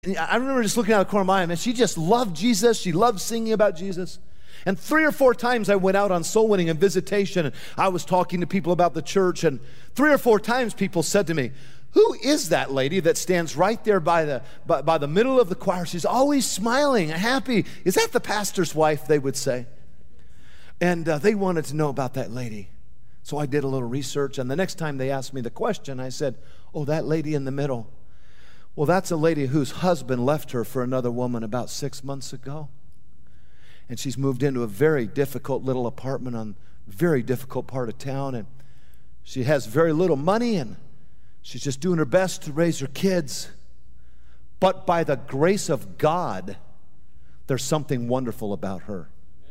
I remember just looking out of the corner of my eye, man, she just loved Jesus. She loved singing about Jesus. And 3 or 4 times I went out on soul winning and visitation, and I was talking to people about the church, and 3 or 4 times people said to me, who is that lady that stands right there by the middle of the choir? She's always smiling, happy. Is that the pastor's wife, they would say. And they wanted to know about that lady. So I did a little research, and the next time they asked me the question, I said, oh, that lady in the middle. Well, that's a lady whose husband left her for another woman about 6 months ago. And she's moved into a very difficult little apartment on a very difficult part of town, and she has very little money, and she's just doing her best to raise her kids. But by the grace of God, there's something wonderful about her.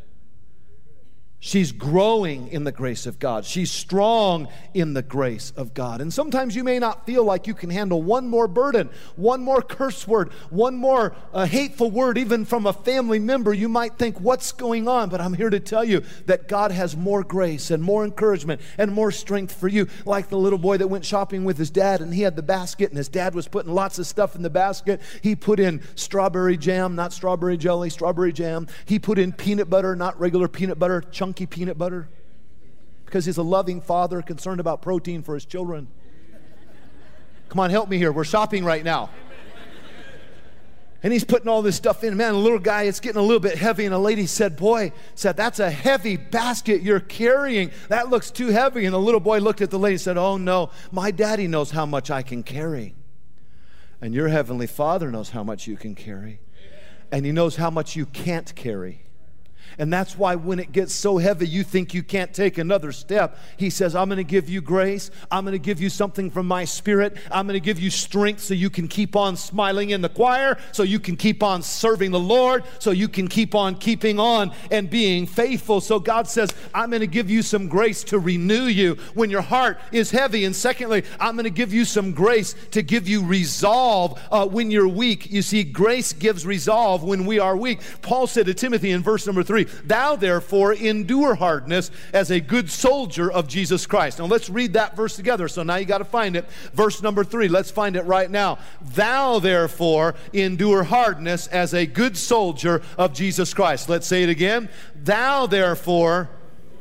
She's growing in the grace of God. She's strong in the grace of God. And sometimes you may not feel like you can handle one more burden, one more curse word, one more hateful word, even from a family member. You might think, what's going on? But I'm here to tell you that God has more grace and more encouragement and more strength for you. Like the little boy that went shopping with his dad, and he had the basket, and his dad was putting lots of stuff in the basket. He put in strawberry jam, not strawberry jelly, strawberry jam. He put in peanut butter, not regular peanut butter, chunky peanut butter, because he's a loving father concerned about protein for his children. Come on, help me here. We're shopping right now. And he's putting all this stuff in. Man, the little guy, it's getting a little bit heavy. And a lady said, that's a heavy basket you're carrying. That looks too heavy. And the little boy looked at the lady and said, oh no, my daddy knows how much I can carry. And your heavenly Father knows how much you can carry. And he knows how much you can't carry. And that's why when it gets so heavy, you think you can't take another step. He says, I'm going to give you grace. I'm going to give you something from my Spirit. I'm going to give you strength so you can keep on smiling in the choir, so you can keep on serving the Lord, so you can keep on keeping on and being faithful. So God says, I'm going to give you some grace to renew you when your heart is heavy. And secondly, I'm going to give you some grace to give you resolve when you're weak. You see, grace gives resolve when we are weak. Paul said to Timothy in verse number 3, thou therefore endure hardness as a good soldier of Jesus Christ. Now let's read that verse together. So now you got to find it. Verse number 3, let's find it right now. Thou therefore endure hardness as a good soldier of Jesus Christ. Let's say it again. Thou therefore.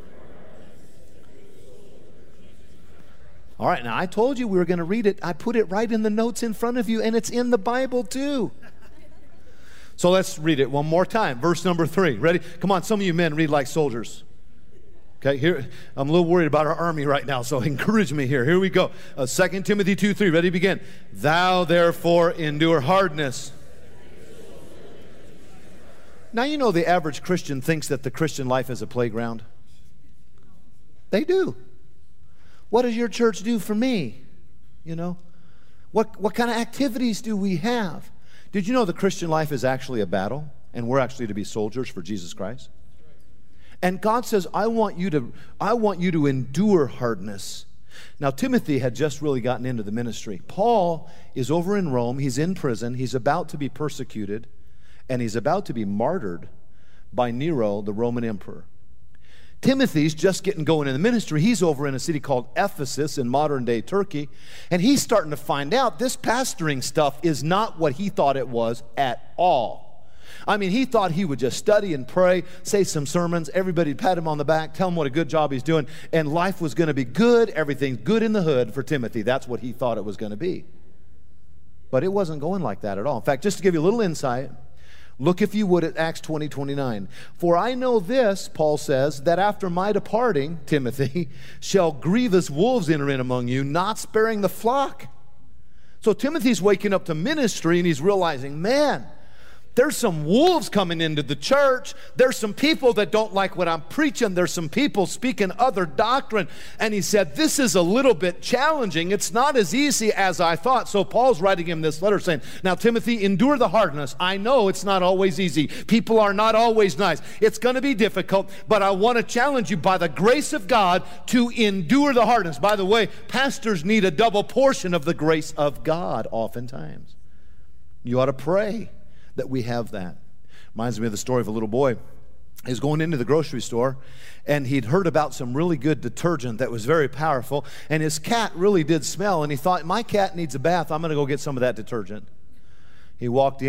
All right, now I told you we were going to read it. I put it right in the notes in front of you, and it's in the Bible too. So let's read it one more time. Verse number 3. Ready? Come on, some of you men read like soldiers. Okay, here, I'm a little worried about our army right now, so encourage me here. Here we go. 2 Timothy 2:3. Ready? Begin. Thou therefore endure hardness. Now you know the average Christian thinks that the Christian life is a playground. They do. What does your church do for me? You know? What kind of activities do we have? Did you know the Christian life is actually a battle, and we're actually to be soldiers for Jesus Christ? And God says, I want you to endure hardness. Now, Timothy had just really gotten into the ministry. Paul is over in Rome. He's in prison. He's about to be persecuted, and he's about to be martyred by Nero, the Roman emperor. Timothy's just getting going in the ministry. He's over in a city called Ephesus in modern-day Turkey, and he's starting to find out this pastoring stuff is not what he thought it was at all. I mean, he thought he would just study and pray, say some sermons, everybody pat him on the back, tell him what a good job he's doing, and life was going to be good, everything's good in the hood for Timothy. That's what he thought it was going to be. But it wasn't going like that at all. In fact, just to give you a little insight, look, if you would, at Acts 20:29. For I know this, Paul says, that after my departing, Timothy, shall grievous wolves enter in among you, not sparing the flock. So Timothy's waking up to ministry, and he's realizing, man, there's some wolves coming into the church. There's some people that don't like what I'm preaching. There's some people speaking other doctrine. And he said, this is a little bit challenging. It's not as easy as I thought. So Paul's writing him this letter saying, now, Timothy, endure the hardness. I know it's not always easy. People are not always nice. It's going to be difficult, but I want to challenge you by the grace of God to endure the hardness. By the way, pastors need a double portion of the grace of God oftentimes. You ought to pray that we have that. Reminds me of the story of a little boy. He's going into the grocery store, and he'd heard about some really good detergent that was very powerful, and his cat really did smell, and he thought, my cat needs a bath. I'm going to go get some of that detergent. He walked